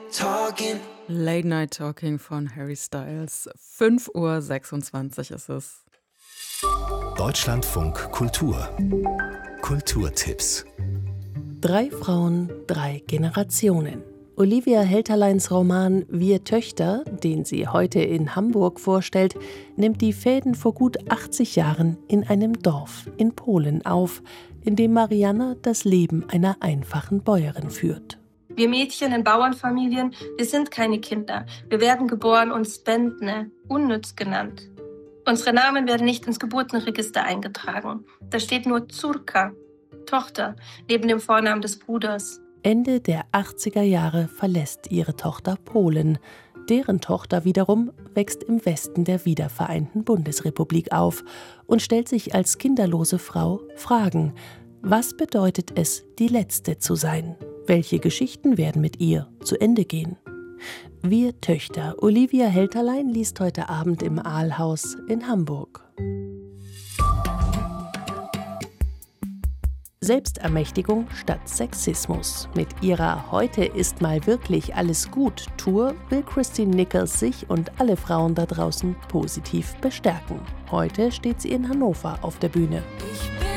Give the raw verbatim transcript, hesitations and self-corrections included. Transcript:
Talking. Late Night Talking von Harry Styles. fünf Uhr sechsundzwanzig ist es. Deutschlandfunk Kultur. Kulturtipps. Drei Frauen, drei Generationen. Olivia Helterleins Roman Wir Töchter, den sie heute in Hamburg vorstellt, nimmt die Fäden vor gut achtzig Jahren in einem Dorf in Polen auf, in dem Marianna das Leben einer einfachen Bäuerin führt. Wir Mädchen in Bauernfamilien, wir sind keine Kinder. Wir werden geboren und Spendne, unnütz genannt. Unsere Namen werden nicht ins Geburtenregister eingetragen. Da steht nur Córka, Tochter, neben dem Vornamen des Bruders. Ende der achtziger Jahre verlässt ihre Tochter Polen. Deren Tochter wiederum wächst im Westen der wiedervereinten Bundesrepublik auf und stellt sich als kinderlose Frau Fragen. Was bedeutet es, die Letzte zu sein? Welche Geschichten werden mit ihr zu Ende gehen? Wir Töchter. Olivia Helterlein liest heute Abend im Aalhaus in Hamburg. Selbstermächtigung statt Sexismus. Mit ihrer Heute ist mal wirklich alles gut Tour will Christine Nichols sich und alle Frauen da draußen positiv bestärken. Heute steht sie in Hannover auf der Bühne. Ich bin